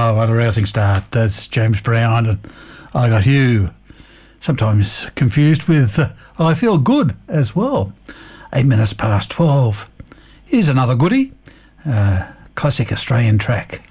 Oh, what a rousing start. That's James Brown and I Got You. Sometimes confused with I Feel Good as well. 8 minutes past 12. Here's another goodie. Classic Australian track.